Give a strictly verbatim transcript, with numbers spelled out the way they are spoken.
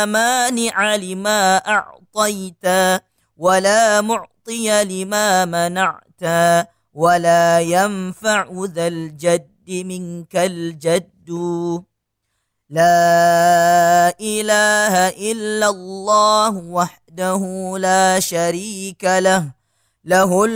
لا مانع لما أعطيت ولا معطي لما منعت ولا ينفع ذا الجد منك الجد. لا إله إلا الله وحده لا شريك له له